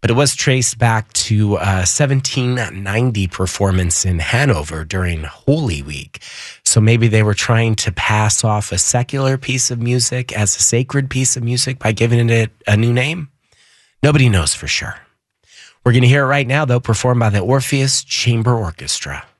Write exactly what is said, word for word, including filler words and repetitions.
but it was traced back to a seventeen ninety performance in Hanover during Holy Week. So maybe they were trying to pass off a secular piece of music as a sacred piece of music by giving it a new name. Nobody knows for sure. We're going to hear it right now, though, performed by the Orpheus Chamber Orchestra.